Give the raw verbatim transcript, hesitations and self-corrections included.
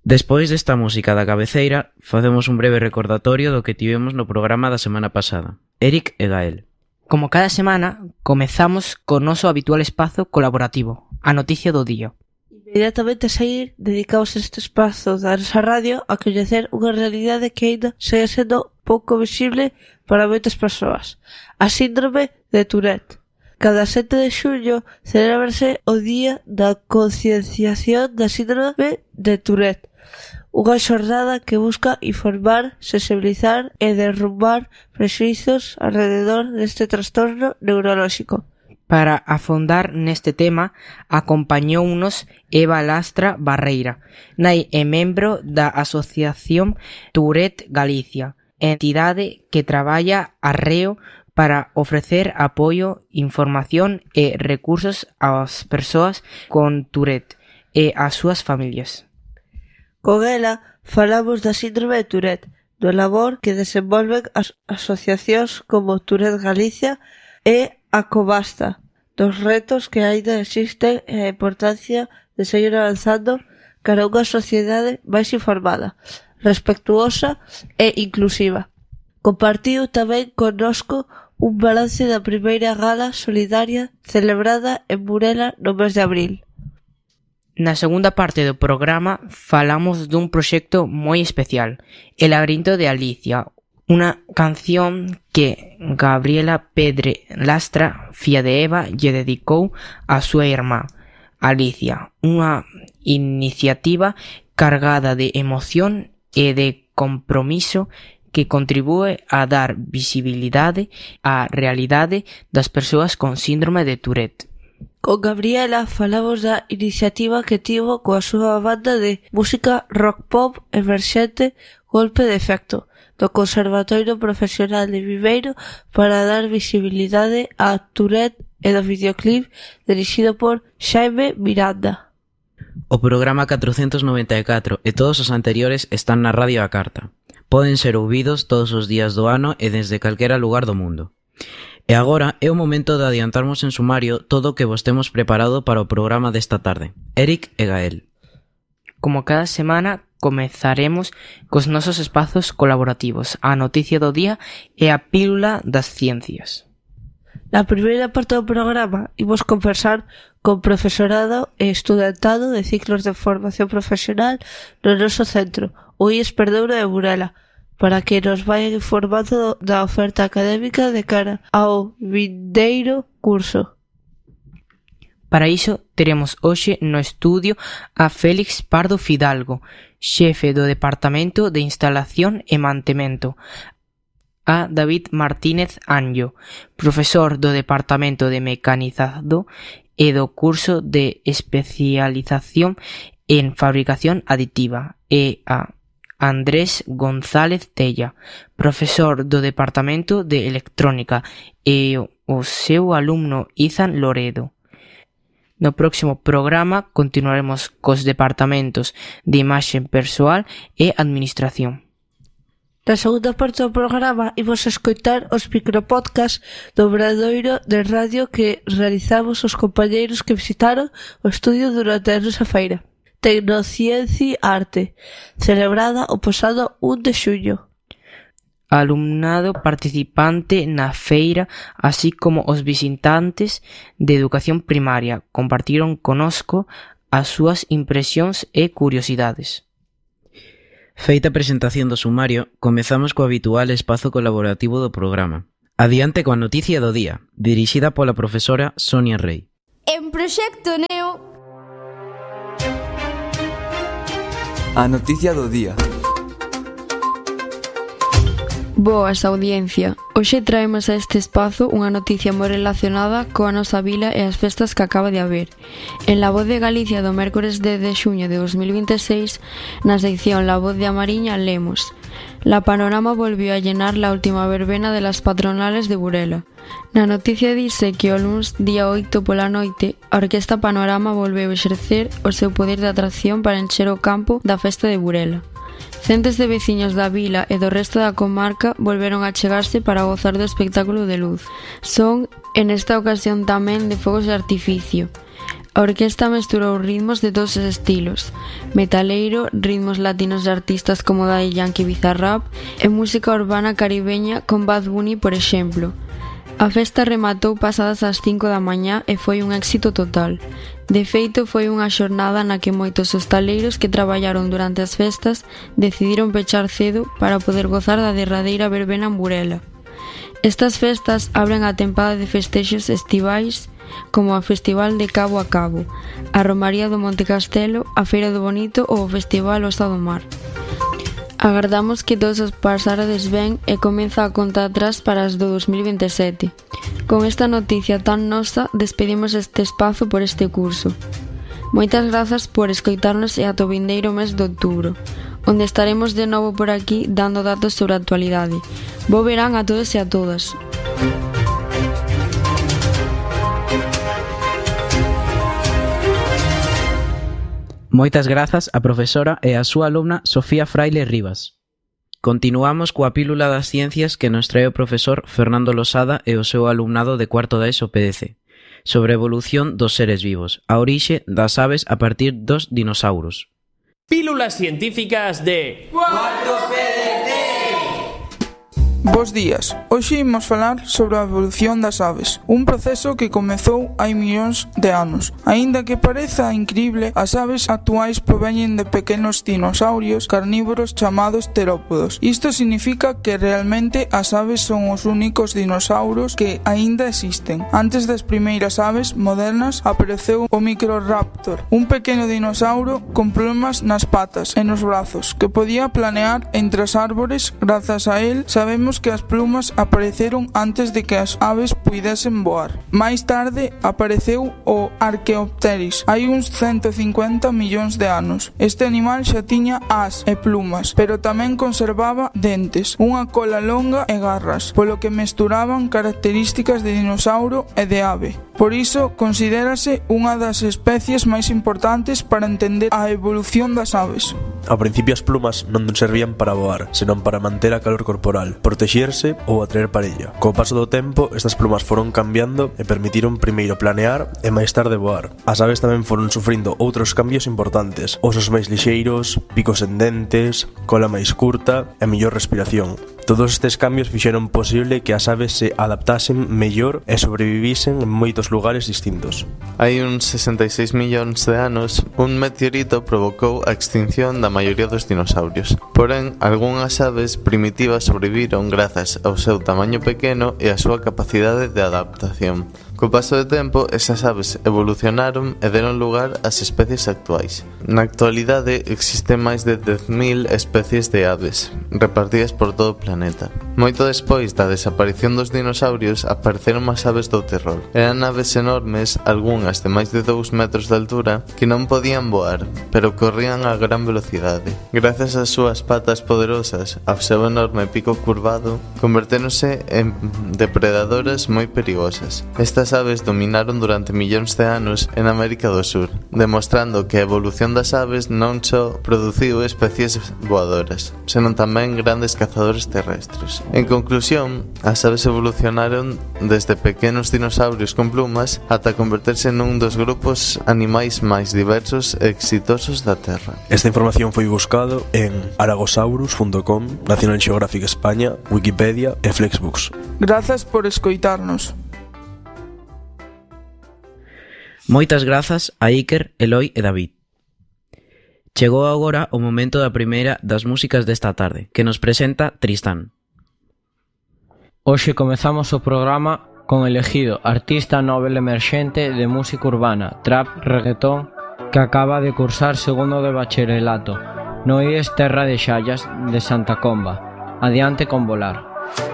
Despois desta música da cabeceira, facemos un breve recordatorio do que tivemos no programa da semana pasada. Eric e Gael. Como cada semana, comezamos co noso habitual espazo colaborativo, a noticia do día. Inmediatamente a seguir, dedicaos este espazo da nosa radio a coñecer unha realidade que aínda segue sendo pouco visible para moitas persoas, a síndrome de Tourette. Cada sete de xullo celébrase o Día da Concienciación da Síndrome de Tourette, unha xornada que busca informar, sensibilizar e derrumbar prexuizos alrededor deste trastorno neurolóxico. Para afondar neste tema, acompañounos Eva Lastra Barreira, nai e membro da Asociación Tourette Galicia, entidade que traballa arreo para ofrecer apoio, información e recursos ás persoas con Tourette e ás súas familias. Con ela falamos da síndrome de Tourette, do labor que desenvolven as asociacións como Tourette Galicia e a Cobasta, dos retos que aínda existen e a importancia de seguir avanzando cara a unha sociedade máis informada, respectuosa e inclusiva. Compartiu tamén connosco un balance da primeira gala solidaria celebrada en Burela no mes de abril. Na segunda parte do programa falamos dun proxecto moi especial, El laberinto de Alicia, unha canción que Gabriela Pedre Lastra, filla de Eva, lle dedicou a súa irmá, Alicia, unha iniciativa cargada de emoción e de compromiso que contribúe a dar visibilidade á realidade das persoas con síndrome de Tourette. Con Gabriela falamos da iniciativa que tivo coa súa banda de música rock pop emerxente Golpe de Efecto, do Conservatorio Profesional de Viveiro para dar visibilidade á Tourette e do videoclip dirixido por Xaime Miranda. O programa catrocentos noventa e catro e todos os anteriores están na Radio A Carta. Poden ser ouvidos todos os días do ano e desde calquera lugar do mundo. E agora é o momento de adiantarmos en sumario todo o que vos temos preparado para o programa desta tarde. Eric e Gael. Como cada semana, comezaremos cos nosos espazos colaborativos, a noticia do día e a pílula das ciencias. Na primeira parte do programa imos conversar con profesorado e estudantado de ciclos de formación profesional no noso centro, o I E S Perdouro de Burela, para que nos vayan informando da oferta académica de cara ao vindeiro curso. Para iso, teremos hoxe no estudio a Félix Pardo Fidalgo, xefe do Departamento de Instalación e Mantemento, a David Martínez Anllo, profesor do Departamento de Mecanizado e do curso de especialización en fabricación aditiva, e a Andrés González Tella, profesor do Departamento de Electrónica, e o seu alumno Izan Loredo. No próximo programa continuaremos cos departamentos de imaxe persoal e administración. Na segunda parte do programa imos escoitar os micropodcasts do Obradoiro de Radio que realizamos os compañeiros que visitaron o estudio durante a nosa feira Tecnociencia Arte, celebrada o pasado un de xullo. Alumnado participante na feira, así como os visitantes de educación primaria, compartiron conosco as súas impresións e curiosidades. Feita a presentación do sumario, comezamos co habitual espazo colaborativo do programa. Adiante coa noticia do día, dirixida pola profesora Sonia Rey. En Proxecto Neo... A noticia do día. Boas, audiencia. Hoxe traemos a este espazo unha noticia moi relacionada coa nosa vila e as festas que acaba de haber. En La Voz de Galicia do mércores dez de xuño de dos mil veintiséis, na sección La Voz de Amariña, lemos: La Panorama volvió a llenar la última verbena de las patronales de Burela. Na noticia dice que o luns día oito pola noite, a Orquesta Panorama volveu exercer o seu poder de atracción para encher o campo da festa de Burela. Centos de veciños da vila e do resto da comarca volveron a chegarse para gozar do espectáculo de luz. Son, en esta ocasión tamén, de fogos de artificio. A orquesta mesturou ritmos de todos os estilos, metaleiro, ritmos latinos de artistas como Daddy Yankee e Bizarrap e música urbana caribeña con Bad Bunny, por exemplo. A festa rematou pasadas as cinco da mañá e foi un éxito total. De feito, foi unha xornada na que moitos hostaleiros que traballaron durante as festas decidiron pechar cedo para poder gozar da derradeira verbena en Burela. Estas festas abren a tempada de festexos estivais como o Festival de Cabo a Cabo, a Romaría do Monte Castelo, a Feira do Bonito ou o Festival Osa do Mar. Agardamos que todos os pasarades ben e comeza a conta atrás para as do dos mil vinte e sete. Con esta noticia tan nosa, despedimos este espazo por este curso. Moitas grazas por escoitarnos e ata o vindeiro mes de outubro, onde estaremos de novo por aquí dando datos sobre a actualidade. Bo verán a todos e a todas. Moitas grazas á profesora e á súa alumna Sofía Fraile Rivas. Continuamos coa pílula das ciencias que nos trae o profesor Fernando Losada e o seu alumnado de cuarto da ESO P D C, sobre a evolución dos seres vivos, a orixe das aves a partir dos dinosauros. Pílulas científicas de cuarto P D C. Bos días, hoxe imos falar sobre a evolución das aves, un proceso que comezou hai millóns de anos. Aínda que pareza incrible, as aves actuais proveñen de pequenos dinosaurios carnívoros chamados terópodos. Isto significa que realmente as aves son os únicos dinosauros que aínda existen. Antes das primeiras aves modernas apareceu o Microraptor, un pequeno dinosaurio con plumas nas patas e nos brazos, que podía planear entre as árbores. Grazas a él sabemos que as plumas apareceron antes de que as aves puidesen voar. Máis tarde apareceu o Archaeopteryx, hai uns ciento cincuenta millóns de anos. Este animal xa tiña ás e plumas, pero tamén conservaba dentes, unha cola longa e garras, polo que mesturaban características de dinosauro e de ave. Por iso, considérase unha das especies máis importantes para entender a evolución das aves. Ao principio as plumas non servían para voar, senón para manter a calor corporal, protexerse ou atraer parella. Co paso do tempo, estas plumas foron cambiando e permitiron primeiro planear e máis tarde voar. As aves tamén foron sufrindo outros cambios importantes: osos máis lixeiros, picos en dentes, cola máis curta e mellor respiración. Todos estes cambios fixeron posible que as aves se adaptasen mellor e sobrevivisen en moitos lugares distintos. Hai uns sesenta e seis millóns de anos, un meteorito provocou a extinción da maioría dos dinosaurios. Porén, algunhas aves primitivas sobreviviron grazas ao seu tamaño pequeno e á súa capacidade de adaptación. Co paso do tempo, esas aves evolucionaron e deron lugar ás especies actuais. Na actualidade, existen máis de dez mil especies de aves, repartidas por todo o planeta. Moito despois da desaparición dos dinosaurios, apareceron as aves do terror. Eran aves enormes, algunhas de máis de dous metros de altura, que non podían voar, pero corrían a gran velocidade. Grazas ás súas patas poderosas, ao seu enorme pico curvado, convertéronse en depredadoras moi perigosas. Estas aves dominaron durante millóns de anos en América do Sur, demostrando que a evolución das aves non só produciu especies voadoras, senón tamén grandes cazadores terrestres. En conclusión, as aves evolucionaron desde pequenos dinosaurios con plumas ata converterse nun dos grupos animais máis diversos e exitosos da Terra. Esta información foi buscado en aragosaurus punto com, National Geographic España, Wikipedia e Flexbooks. Grazas por escoitarnos. Moitas grazas a Iker, Eloi e David. Chegou agora o momento da primeira das músicas desta tarde, que nos presenta Tristán. Hoxe comezamos o programa con elegido artista novel emerxente de música urbana, trap, reggaetón, que acaba de cursar segundo de bacharelato no I E S Terra de Xallas de Santa Comba. Adiante con Volar.